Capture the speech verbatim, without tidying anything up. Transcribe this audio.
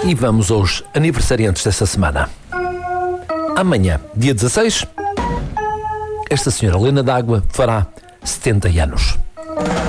E vamos aos aniversariantes desta semana. Amanhã, dia dezasseis, esta senhora Helena D'Água fará setenta anos.